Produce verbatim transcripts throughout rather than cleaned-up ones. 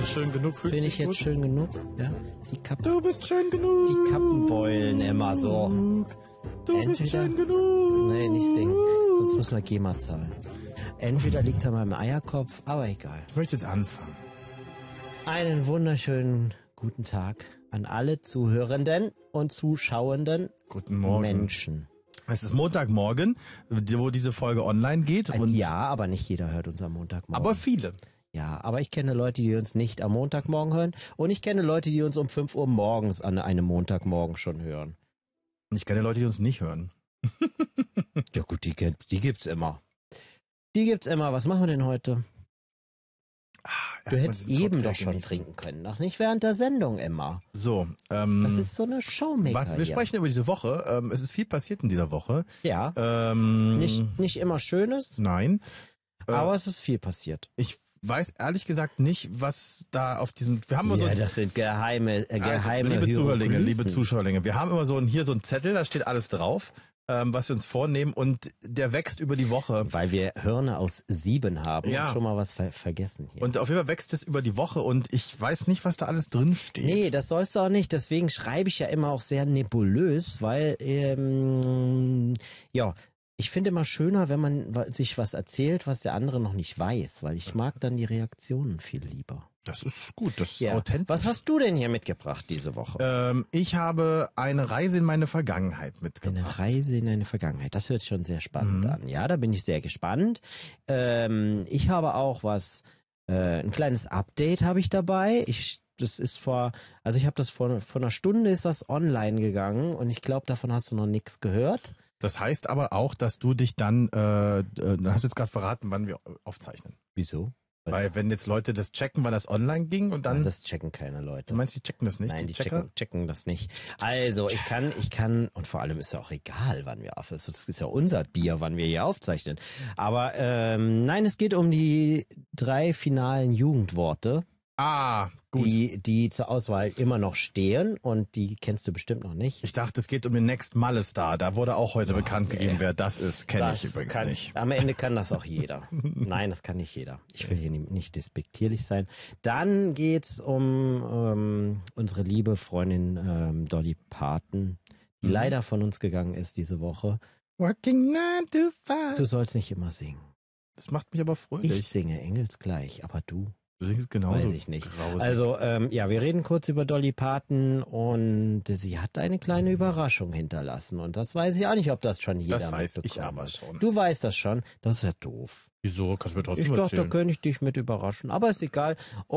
du schön genug? Fühlst Bin du ich dich jetzt gut? schön genug? Ja. Die Kappen, Du bist schön genug. die Kappen beulen immer so. Du bist Entweder- schön genug. Nee, nicht singen. Sonst müssen wir GEMA zahlen. Entweder liegt es an meinem Eierkopf, aber egal. Ich möchte jetzt anfangen. Einen wunderschönen guten Tag an alle Zuhörenden und Zuschauenden Guten Morgen. Menschen. Es ist Montagmorgen, wo diese Folge online geht. Und Ja, aber nicht jeder hört uns am Montagmorgen. aber viele. Ja, aber ich kenne Leute, die uns nicht am Montagmorgen hören. Und ich kenne Leute, die uns um fünf Uhr morgens an einem Montagmorgen schon hören. Ich kenne Leute, die uns nicht hören. Ja gut, die, kennt- die gibt's immer. Die gibt's immer. Was machen wir denn heute? Du Erstmal hättest diesen eben Cocktail doch schon genießen. trinken können. Noch nicht während der Sendung immer. So, ähm, Das ist so eine Showmaker was wir hier. sprechen über diese Woche. Ähm, es ist viel passiert in dieser Woche. Ja, Ähm, nicht, nicht immer Schönes, Nein. Äh, aber es ist viel passiert. Ich weiß ehrlich gesagt nicht, was da auf diesem. Wir haben immer so Ja, ein- das sind geheime, äh, also, geheime liebe Zuhörlinge, liebe Hieroglyphen. Zuschauerlinge, wir haben immer so ein, hier so einen Zettel, da steht alles drauf, ähm, was wir uns vornehmen und der wächst über die Woche. Weil wir Hirne aus sieben haben Ja. und schon mal was ver vergessen hier. Und auf jeden Fall wächst es über die Woche und ich weiß nicht, was da alles drin steht. Nee, das sollst du auch nicht. Deswegen schreibe ich ja immer auch sehr nebulös, weil, ähm, ja, ich finde immer schöner, wenn man wa- sich was erzählt, was der andere noch nicht weiß, weil ich mag dann die Reaktionen viel lieber. Das ist gut, das ist Ja. authentisch. Was hast du denn hier mitgebracht diese Woche? ähm, ich habe eine Reise in meine Vergangenheit mitgebracht. Eine Reise in eine Vergangenheit. Das hört sich schon sehr spannend Mhm. an. Ja, da bin ich sehr gespannt. Ähm, ich habe auch was, äh, ein kleines Update habe ich dabei. Ich, das ist vor, also ich habe das vor, vor einer Stunde ist das online gegangen und ich glaube, davon hast du noch nichts gehört. Das heißt aber auch, dass du dich dann, äh, äh, du hast jetzt gerade verraten, wann wir aufzeichnen. Wieso? Weil wenn jetzt Leute das checken, wann das online ging und dann, Das checken keine Leute. du meinst, die checken das nicht? Nein, die Checker? checken, checken das nicht. Also, ich kann, ich kann, und vor allem ist ja auch egal, wann wir auf, es ist ja unser Bier, wann wir hier aufzeichnen. Aber ähm, nein, es geht um die drei finalen Jugendworte, Ah, gut. die, die zur Auswahl immer noch stehen und die kennst du bestimmt noch nicht. Ich dachte, es geht um den Next Malle Star. Da wurde auch heute bekannt nee. gegeben, wer das ist. Kenne ich Das übrigens kann, nicht. Am Ende kann das auch jeder. Nein, das kann nicht jeder. Ich will hier nicht despektierlich sein. Dann geht's um ähm, unsere liebe Freundin ähm, Dolly Parton, die Mhm. leider von uns gegangen ist diese Woche. Working nine to five. Du sollst nicht immer singen. Das macht mich aber fröhlich. Ich singe Engelsgleich, aber du, du singst genauso weiß ich nicht. grausig. Also, ähm, ja, wir reden kurz über Dolly Parton und sie hat eine kleine Überraschung hinterlassen und das weiß ich auch nicht, ob das schon jeder das weiß ich mitbekommen aber hat. schon. Du weißt das schon, das ist ja doof. Wieso? Kannst du mir trotzdem Ich dachte, da erzählen. könnte ich dich mit überraschen, aber ist egal.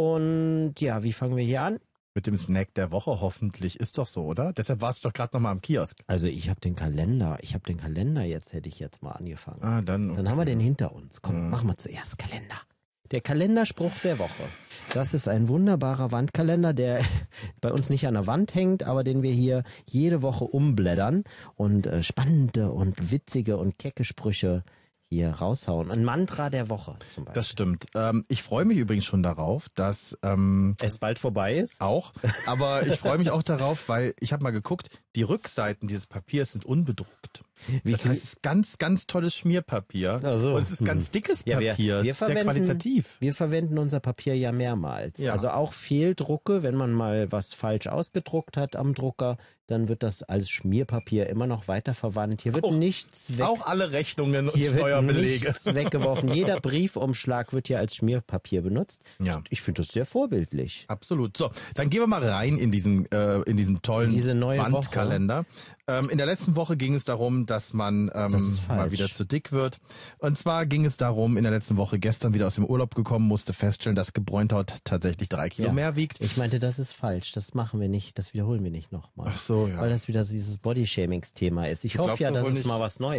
Und ja, wie fangen wir hier an? Mit dem Snack der Woche hoffentlich. Ist doch so, oder? Deshalb warst du doch gerade nochmal am Kiosk. Also ich habe den Kalender, ich habe den Kalender jetzt, hätte ich jetzt mal angefangen. Ah, dann. Dann haben wir den hinter uns. Komm, Mhm. machen wir zuerst Kalender. Der Kalenderspruch der Woche. Das ist ein wunderbarer Wandkalender, der bei uns nicht an der Wand hängt, aber den wir hier jede Woche umblättern und äh, spannende und witzige und kecke Sprüche hier raushauen. Ein Mantra der Woche zum Beispiel. Das stimmt. Ähm, ich freue mich übrigens schon darauf, dass ähm, es bald vorbei ist. auch, aber ich freue mich auch darauf, weil ich habe mal geguckt, die Rückseiten dieses Papiers sind unbedruckt. Wie Das viel- heißt, es ist ganz, ganz tolles Schmierpapier. Ach so. Und es ist ganz dickes Ja, wir- Papier. wir es ist sehr verwenden- qualitativ. Wir verwenden unser Papier ja mehrmals. Ja. Also auch Fehldrucke, wenn man mal was falsch ausgedruckt hat am Drucker, dann wird das als Schmierpapier immer noch weiterverwandt. Hier wird Auch- nichts weg. Auch alle Rechnungen und Hier wird Steuerbelege. nichts weggeworfen. Jeder Briefumschlag wird hier als Schmierpapier benutzt. Ja. Ich finde das sehr vorbildlich. Absolut. So, dann gehen wir mal rein in diesen äh, in diesen tollen Diese neue Wandkalender. Ähm, in der letzten Woche ging es darum, dass man ähm, Das ist falsch. mal wieder zu dick wird. Und zwar ging es darum, in der letzten Woche gestern wieder aus dem Urlaub gekommen, musste feststellen, dass Gebräuntaut tatsächlich drei Kilo Ja. mehr wiegt. Ich meinte, das ist falsch. Das machen wir nicht. Das wiederholen wir nicht nochmal. Ach so, ja. Weil das wieder dieses Body-Shamings-Thema ist. Ich Du hoffe glaubst ja, doch dass wohl es nicht- mal was Neues